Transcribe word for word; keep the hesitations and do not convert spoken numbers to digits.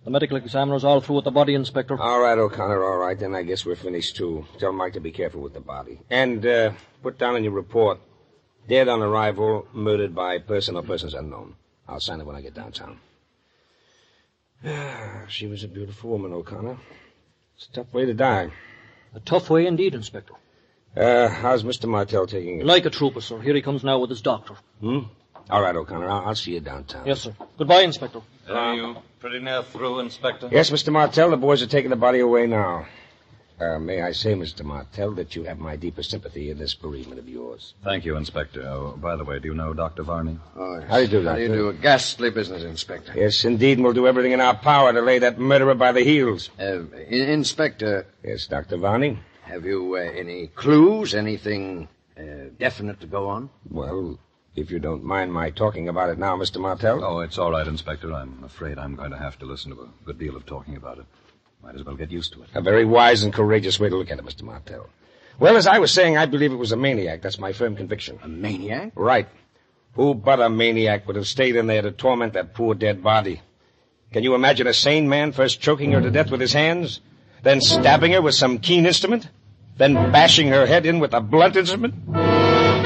The medical examiner's all through with the body, Inspector. All right, O'Connor, all right. Then I guess we're finished, too. Tell Mike to be careful with the body. And uh, put down in your report, dead on arrival, murdered by person or persons unknown. I'll sign it when I get downtown. She was a beautiful woman, O'Connor. It's a tough way to die. A tough way indeed, Inspector. Uh, how's Mister Martell taking it? Like a trooper, sir. Here he comes now with his doctor. Hmm? All right, O'Connor. I'll, I'll see you downtown. Yes, sir. Goodbye, Inspector. Are you pretty near through, Inspector? Yes, Mister Martell. The boys are taking the body away now. Uh, may I say, Mister Martell, that you have my deepest sympathy in this bereavement of yours. Thank you, Inspector. Oh, by the way, do you know Doctor Varney? Oh, yes. How do you do, Doctor? How do you do? A ghastly business, Inspector. Yes, indeed, and we'll do everything in our power to lay that murderer by the heels. Uh, in- Inspector... Yes, Doctor Varney? Have you uh, any clues, anything uh, definite to go on? Well, if you don't mind my talking about it now, Mister Martell. Oh, it's all right, Inspector. I'm afraid I'm going to have to listen to a good deal of talking about it. Might as well get used to it. A very wise and courageous way to look at it, Mister Martell. Well, as I was saying, I believe it was a maniac. That's my firm conviction. A maniac? Right. Who but a maniac would have stayed in there to torment that poor dead body? Can you imagine a sane man first choking her to death with his hands, then stabbing her with some keen instrument, then bashing her head in with a blunt instrument?